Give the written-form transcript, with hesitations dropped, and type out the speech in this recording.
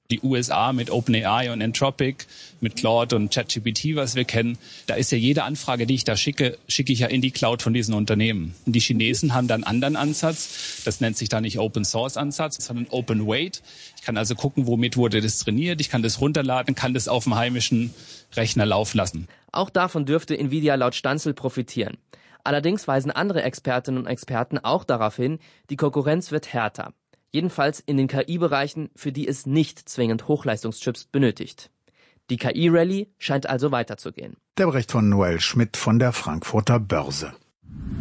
Die USA mit OpenAI und Anthropic, mit Claude und ChatGPT, was wir kennen, da ist ja jede Anfrage, die ich da schicke ich ja in die Cloud von diesen Unternehmen. Und die Chinesen haben dann einen anderen Ansatz. Das nennt sich da nicht Open Source Ansatz, sondern Open Weight. Ich kann also gucken, womit wurde das trainiert. Ich kann das runterladen, kann das auf dem heimischen Rechner laufen lassen. Auch davon dürfte Nvidia laut Stanzel profitieren. Allerdings weisen andere Expertinnen und Experten auch darauf hin, die Konkurrenz wird härter. Jedenfalls in den KI-Bereichen, für die es nicht zwingend Hochleistungschips benötigt. Die KI-Rallye scheint also weiterzugehen. Der Bericht von Noel Schmidt von der Frankfurter Börse.